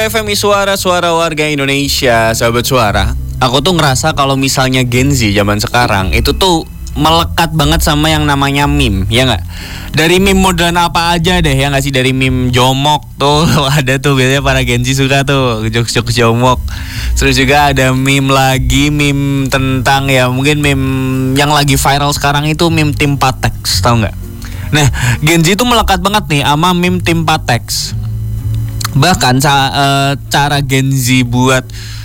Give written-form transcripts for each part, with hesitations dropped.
FMI Suara Warga Indonesia, sahabat suara. Aku tuh ngerasa kalau misalnya Gen Z zaman sekarang itu tuh melekat banget sama yang namanya meme, ya nggak? Dari meme modelan apa aja deh, ya nggak sih? Dari meme jomok tuh ada tuh biasanya para Gen Z suka tuh jokes-jokes jomok. Terus juga ada meme lagi, meme tentang ya mungkin meme yang lagi viral sekarang itu meme Tim Patex, tau nggak? Nah, Gen Z tuh melekat banget nih sama meme Tim Patex. Bahkan cara Gen Z buat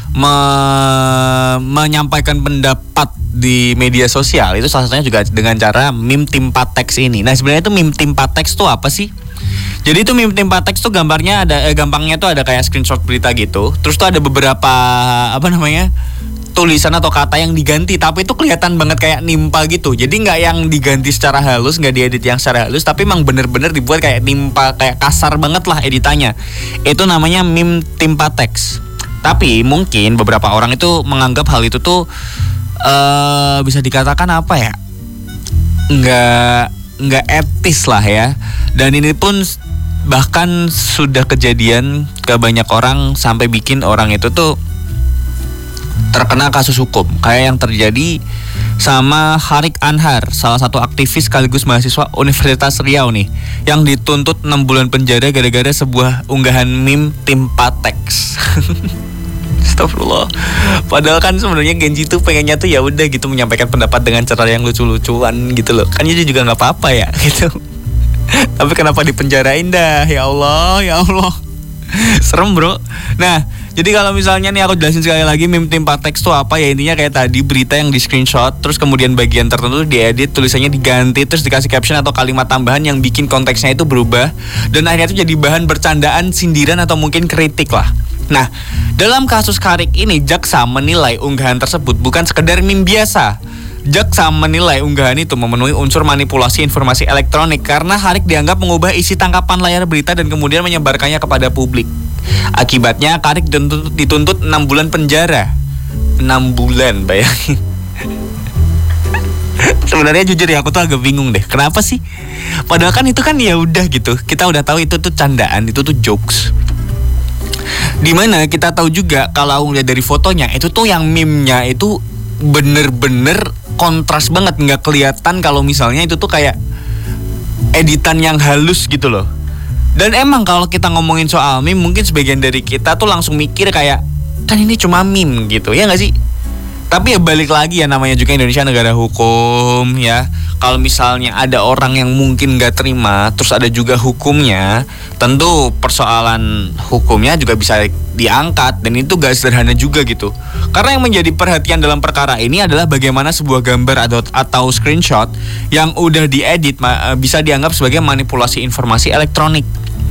menyampaikan pendapat di media sosial itu salah satunya juga dengan cara meme Tim Patex ini. Nah, sebenarnya itu meme Tim Patex tuh apa sih? Jadi itu meme Tim Patex tuh gampangnya tuh ada kayak screenshot berita gitu. Terus tuh ada beberapa tulisan atau kata yang diganti, tapi itu kelihatan banget kayak nimpa gitu. Jadi nggak yang diganti secara halus, nggak diedit yang secara halus, tapi emang bener-bener dibuat kayak nimpa, kayak kasar banget lah editannya. Itu namanya meme Tim Patex. Tapi mungkin beberapa orang itu menganggap hal itu tuh bisa dikatakan apa ya? Nggak etis lah ya. Dan ini pun bahkan sudah kejadian ke banyak orang sampai bikin orang itu tuh terkena kasus hukum, kayak yang terjadi sama Harik Anhar, salah satu aktivis sekaligus mahasiswa Universitas Riau nih, yang dituntut 6 bulan penjara gara-gara sebuah unggahan meme Tim Patex. Astagfirullah. Padahal kan sebenarnya Gen Z tuh pengennya tuh ya udah gitu menyampaikan pendapat dengan cara yang lucu-lucuan gitu loh. Kan itu juga nggak apa-apa ya gitu. Tapi kenapa dipenjarain dah? Ya Allah, ya Allah. Serem bro. Nah, jadi kalau misalnya nih aku jelasin sekali lagi meme Tim Patex tuh apa ya, intinya kayak tadi berita yang di screenshot, terus kemudian bagian tertentu diedit, tulisannya diganti, terus dikasih caption atau kalimat tambahan yang bikin konteksnya itu berubah, dan akhirnya itu jadi bahan bercandaan, sindiran atau mungkin kritik lah. Nah, dalam kasus Harik ini jaksa menilai unggahan tersebut bukan sekedar meme biasa. Jaksa menilai unggahan itu memenuhi unsur manipulasi informasi elektronik karena Harik dianggap mengubah isi tangkapan layar berita dan kemudian menyebarkannya kepada publik. Akibatnya Harik dituntut 6 bulan penjara. 6 bulan, bayangin. Sebenarnya jujur ya, aku tuh agak bingung deh. Kenapa sih? Padahal kan itu kan ya udah gitu. Kita udah tahu itu tuh candaan, itu tuh jokes. Dimana kita tahu juga kalau lihat dari fotonya itu tuh yang meme-nya itu bener-bener kontras banget, nggak kelihatan kalau misalnya itu tuh kayak editan yang halus gitu loh. Dan emang kalau kita ngomongin soal meme, mungkin sebagian dari kita tuh langsung mikir kayak kan ini cuma meme gitu, ya nggak sih? Tapi ya balik lagi ya, namanya juga Indonesia negara hukum ya. Kalau misalnya ada orang yang mungkin gak terima, terus ada juga hukumnya, tentu persoalan hukumnya juga bisa diangkat. Dan itu gak sederhana juga gitu. Karena yang menjadi perhatian dalam perkara ini adalah bagaimana sebuah gambar atau screenshot yang udah diedit bisa dianggap sebagai manipulasi informasi elektronik.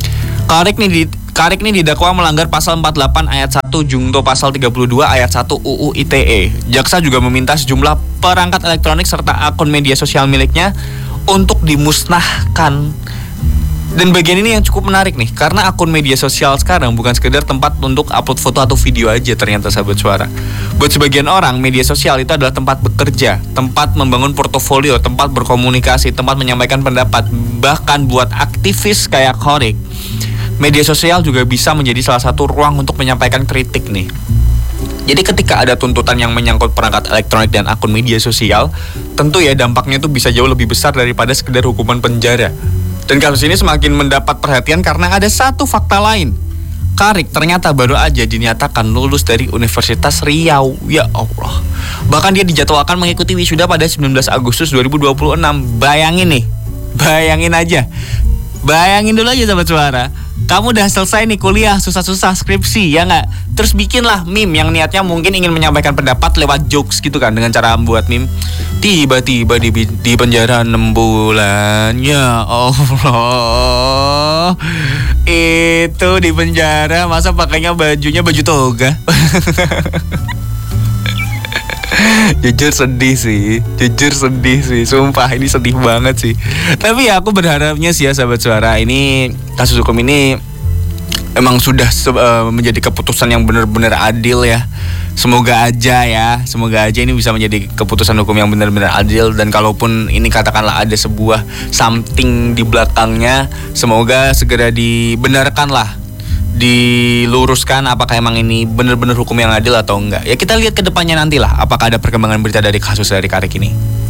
Harik ini didakwa melanggar pasal 48 ayat 1 Jungto pasal 32 ayat 1 UU ITE. Jaksa juga meminta sejumlah perangkat elektronik serta akun media sosial miliknya untuk dimusnahkan. Dan bagian ini yang cukup menarik nih, karena akun media sosial sekarang bukan sekedar tempat untuk upload foto atau video aja ternyata, sahabat suara. Buat sebagian orang, media sosial itu adalah tempat bekerja, tempat membangun portofolio, tempat berkomunikasi, tempat menyampaikan pendapat. Bahkan buat aktivis kayak Harik, media sosial juga bisa menjadi salah satu ruang untuk menyampaikan kritik nih. Jadi ketika ada tuntutan yang menyangkut perangkat elektronik dan akun media sosial, tentu ya dampaknya itu bisa jauh lebih besar daripada sekedar hukuman penjara. Dan kasus ini semakin mendapat perhatian karena ada satu fakta lain. Harik ternyata baru aja dinyatakan lulus dari Universitas Riau. Ya Allah. Bahkan dia dijadwalkan mengikuti wisuda pada 19 Agustus 2026. Bayangin nih. Bayangin aja. Bayangin dulu aja, sahabat suara. Kamu udah selesai nih kuliah, susah-susah skripsi, ya nggak? Terus bikinlah meme yang niatnya mungkin ingin menyampaikan pendapat lewat jokes gitu kan, dengan cara membuat meme. Tiba-tiba di penjara 6 bulan. Ya Allah. Itu di penjara, masa pakainya bajunya baju toga? Jujur sedih sih, sumpah ini sedih banget sih. Tapi ya aku berharapnya sih ya, sahabat suara, ini kasus hukum ini emang sudah menjadi keputusan yang benar-benar adil ya. Semoga aja ini bisa menjadi keputusan hukum yang benar-benar adil. Dan kalaupun ini katakanlah ada sebuah something di belakangnya, semoga segera dibenarkan lah diluruskan apakah emang ini benar-benar hukum yang adil atau enggak. Ya kita lihat ke depannya nanti lah apakah ada perkembangan berita dari kasus dari Karik ini.